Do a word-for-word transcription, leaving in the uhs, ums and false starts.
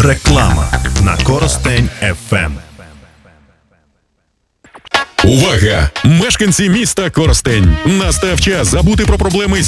Реклама на Коростень еф ем. Увага! Мешканці міста Коростень! Настав час забути про проблеми